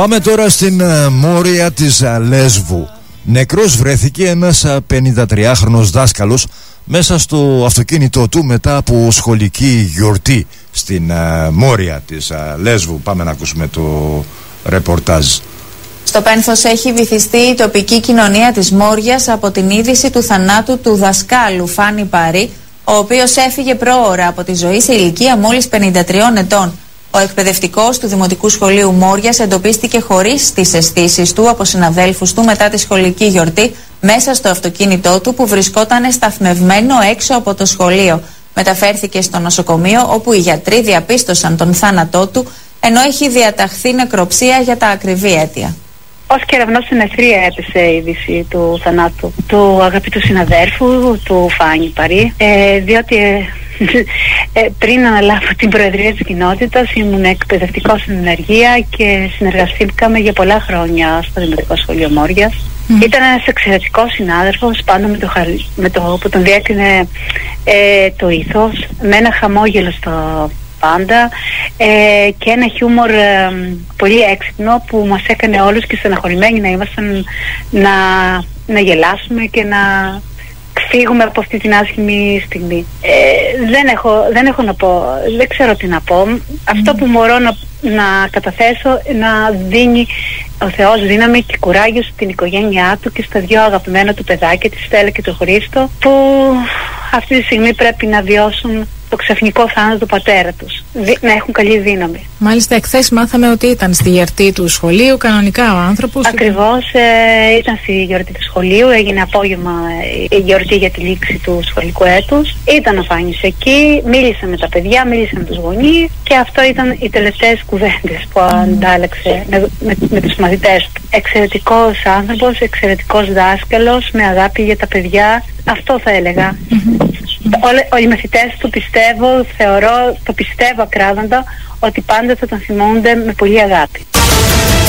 Πάμε τώρα στην Μόρια της Λέσβου. Νεκρός βρέθηκε ένας 53χρονος δάσκαλος μέσα στο αυτοκίνητό του μετά από σχολική γιορτή στην Μόρια της Λέσβου. Πάμε να ακούσουμε το ρεπορτάζ. Στο πένθος έχει βυθιστεί η τοπική κοινωνία της Μόριας από την είδηση του θανάτου του δασκάλου Φάνη Παρή, ο οποίος έφυγε πρόωρα από τη ζωή σε ηλικία μόλις 53 ετών. Ο εκπαιδευτικός του Δημοτικού Σχολείου Μόριας εντοπίστηκε χωρίς τις αισθήσεις του από συναδέλφους του μετά τη σχολική γιορτή μέσα στο αυτοκίνητό του που βρισκόταν σταθμευμένο έξω από το σχολείο. Μεταφέρθηκε στο νοσοκομείο όπου οι γιατροί διαπίστωσαν τον θάνατό του, ενώ έχει διαταχθεί νεκροψία για τα ακριβή αίτια. Ως κεραυνός στην αιθρία έπεσε η είδηση του θανάτου του αγαπητού συναδέρφου, του Φάνη Παρή, διότι πριν αναλάβω την προεδρία της κοινότητας ήμουν εκπαιδευτικός στην ενεργεία και συνεργαστήκαμε για πολλά χρόνια στο Δημοτικό Σχολείο Μόριας. Ήταν ένας εξαιρετικός συνάδελφος, πάντα με το που τον διέκρινε το ήθος, με ένα χαμόγελο στο πάντα και ένα χιούμορ πολύ έξυπνο που μας έκανε όλους και στεναχωρημένοι να ήμασταν να γελάσουμε και να φύγουμε από αυτή την άσχημη στιγμή. Δεν έχω να πω, δεν ξέρω τι να πω. Αυτό που μπορώ να καταθέσω, να δίνει ο Θεός δύναμη και κουράγιο στην οικογένειά του και στα δυο αγαπημένα του παιδάκια, τη Στέλλα και τον Χρήστο, που αυτή τη στιγμή πρέπει να βιώσουν το ξαφνικό θάνατο του πατέρα τους, να έχουν καλή δύναμη. Μάλιστα, εχθές μάθαμε ότι ήταν στη γιορτή του σχολείου, κανονικά ο άνθρωπος. Ακριβώς, ήταν στη γιορτή του σχολείου, έγινε απόγευμα η γιορτή για τη λήξη του σχολικού έτους. Ήταν ο Φάνης εκεί, μίλησε με τα παιδιά, μίλησε με τους γονείς και αυτό ήταν οι τελευταίες κουβέντες που αντάλλαξε με τους μαθητές του. Εξαιρετικός άνθρωπος, εξαιρετικός δάσκαλος, με αγάπη για τα παιδιά, αυτό θα έλεγα. Όλοι οι μαθητές του το πιστεύω ακράδαντα ότι πάντα θα τον θυμούνται με πολύ αγάπη.